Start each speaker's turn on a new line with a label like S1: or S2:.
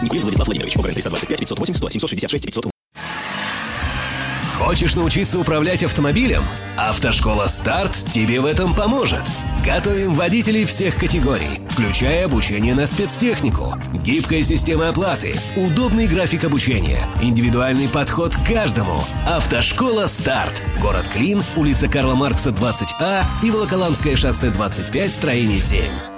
S1: Владислав Владимирович, ОГРН 325 508 100 766 500.
S2: Хочешь научиться управлять автомобилем? Автошкола «Старт» тебе в этом поможет. Готовим водителей всех категорий, включая обучение на спецтехнику, гибкая система оплаты, удобный график обучения, индивидуальный подход к каждому. Автошкола «Старт». Город Клин, улица Карла Маркса, 20А и Волоколамское шоссе 25, строение 7.